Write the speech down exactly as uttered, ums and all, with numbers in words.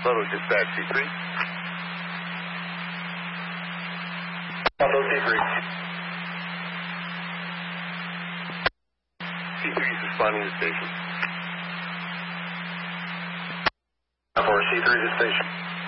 Photo dispatch C three. Photo C three. C three is responding to station. For C three to station.